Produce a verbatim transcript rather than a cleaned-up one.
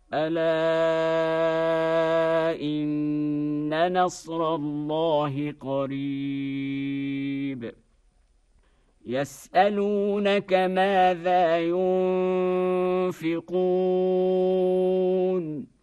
ألا إن نصر الله قريب يسألونك ماذا ينفقون